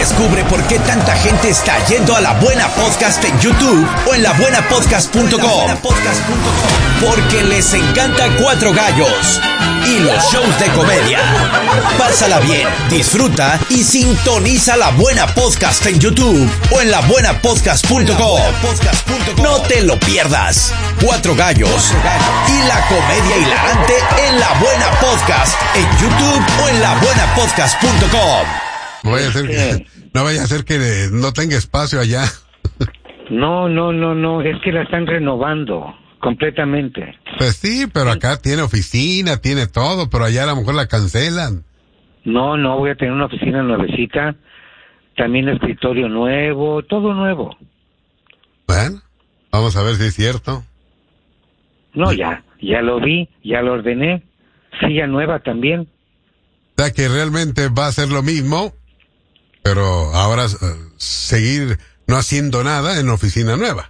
Descubre por qué tanta gente está yendo a La Buena Podcast en YouTube o en labuenapodcast.com. Porque les encanta Cuatro Gallos y los shows de comedia. Pásala bien, disfruta y sintoniza La Buena Podcast en YouTube o en labuenapodcast.com. No te lo pierdas. Cuatro Gallos y la comedia hilarante en La Buena Podcast en YouTube o en labuenapodcast.com. No vaya a ser que no tenga espacio allá. No, es que la están renovando completamente. Pues sí, pero acá tiene oficina, tiene todo, pero allá a lo mejor la cancelan. No, voy a tener una oficina nuevecita, también escritorio nuevo, todo nuevo. Bueno, vamos a ver si es cierto. No, ya lo vi, ya lo ordené, silla nueva también. O sea que realmente va a ser lo mismo, pero ahora seguir no haciendo nada en oficina nueva.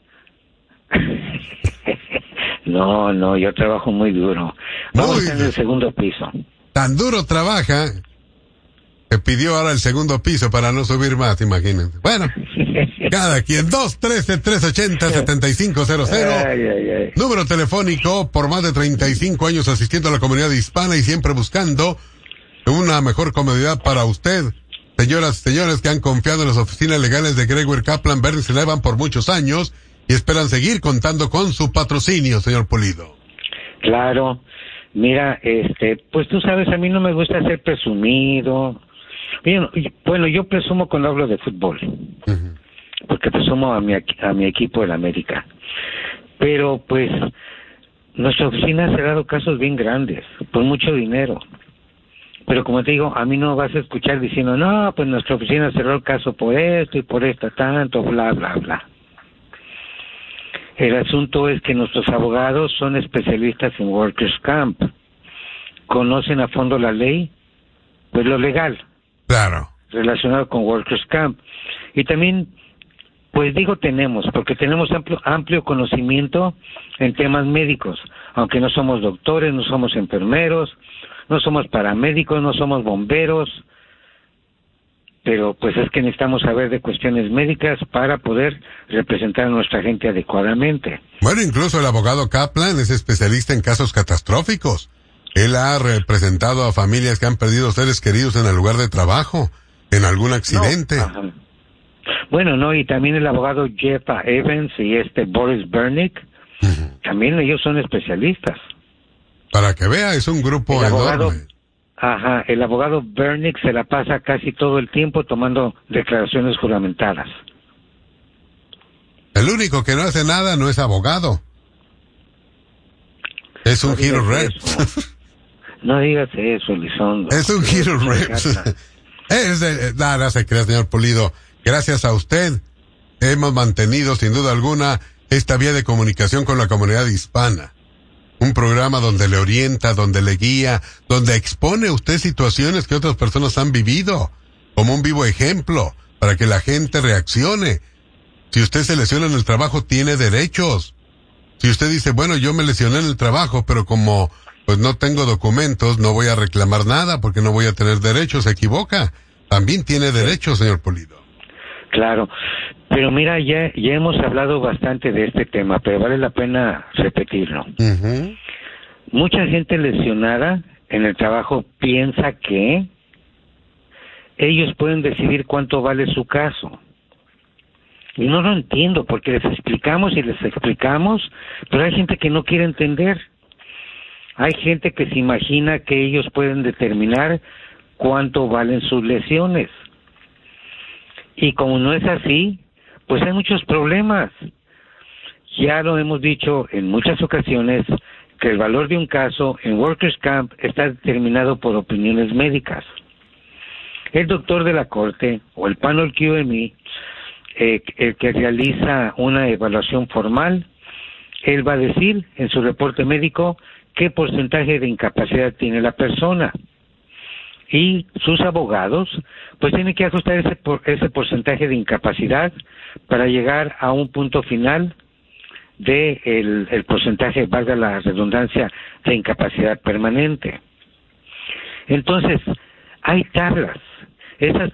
No, yo trabajo muy duro. Vamos a estar en el segundo piso. Tan duro trabaja que pidió ahora el segundo piso para no subir más, imagínense. Bueno, cada quien, 213-380-7500. Ay. Número telefónico, por más de 35 años asistiendo a la comunidad hispana y siempre buscando una mejor comodidad para usted. Señoras y señores que han confiado en las oficinas legales de Gregory Kaplan, Bernice Levan por muchos años y esperan seguir contando con su patrocinio, señor Pulido. Claro, mira, pues tú sabes, a mí no me gusta ser presumido. Bueno, yo presumo cuando hablo de fútbol, porque presumo a mi equipo del América. Pero pues nuestra oficina ha cerrado casos bien grandes, por mucho dinero. Pero como te digo, a mí no vas a escuchar diciendo, no, pues nuestra oficina cerró el caso por esto y por esto tanto, bla, bla, bla. El asunto es que nuestros abogados son especialistas en Workers' Camp. Conocen a fondo la ley, pues lo legal. Claro. Relacionado con Workers' Camp. Y también, pues digo tenemos, porque tenemos amplio conocimiento en temas médicos. Aunque no somos doctores, no somos enfermeros, no somos paramédicos, no somos bomberos, pero pues es que necesitamos saber de cuestiones médicas para poder representar a nuestra gente adecuadamente. Bueno, incluso el abogado Kaplan es especialista en casos catastróficos. Él ha representado a familias que han perdido seres queridos en el lugar de trabajo, en algún accidente. No, bueno, y también el abogado Jeff Evans y Boris Bernick, también ellos son especialistas. Para que vea, es un grupo enorme. El abogado Bernick se la pasa casi todo el tiempo tomando declaraciones juramentadas. El único que no hace nada no es abogado. Es un Hero Reps. No digas eso, Elizondo. Es un Hero Reps. Nada se crea, señor Pulido. Gracias a usted hemos mantenido, sin duda alguna, esta vía de comunicación con la comunidad hispana. Un programa donde le orienta, donde le guía, donde expone usted situaciones que otras personas han vivido, como un vivo ejemplo, para que la gente reaccione. Si usted se lesiona en el trabajo, tiene derechos. Si usted dice, bueno, yo me lesioné en el trabajo, pero como pues no tengo documentos, no voy a reclamar nada porque no voy a tener derechos, se equivoca. También tiene derechos, señor Pulido. Claro, pero mira, ya hemos hablado bastante de este tema, pero vale la pena repetirlo. Mucha gente lesionada en el trabajo piensa que ellos pueden decidir cuánto vale su caso. Y no lo entiendo, porque les explicamos, pero hay gente que no quiere entender. Hay gente que se imagina que ellos pueden determinar cuánto valen sus lesiones. Y como no es así, pues hay muchos problemas. Ya lo hemos dicho en muchas ocasiones, que el valor de un caso en Workers' Camp está determinado por opiniones médicas. El doctor de la corte o el panel QME, el que realiza una evaluación formal, él va a decir en su reporte médico qué porcentaje de incapacidad tiene la persona. Y sus abogados pues tienen que ajustar ese porcentaje de incapacidad para llegar a un punto final de el porcentaje, valga la redundancia, de incapacidad permanente. Entonces, hay tablas. Esas